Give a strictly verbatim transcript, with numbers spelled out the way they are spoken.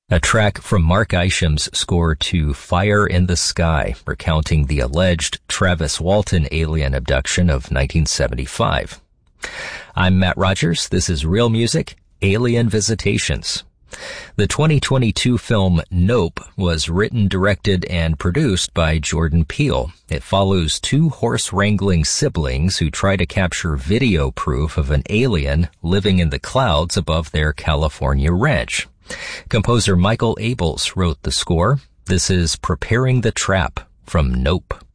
A track from Mark Isham's score to Fire in the Sky, recounting the alleged Travis Walton alien abduction of nineteen seventy-five. I'm Matt Rogers. This is Real Music, Alien Visitations. The twenty twenty-two film Nope was written, directed, and produced by Jordan Peele. It follows two horse-wrangling siblings who try to capture video proof of an alien living in the clouds above their California ranch. Composer Michael Abels wrote the score. This is Preparing the Trap from Nope.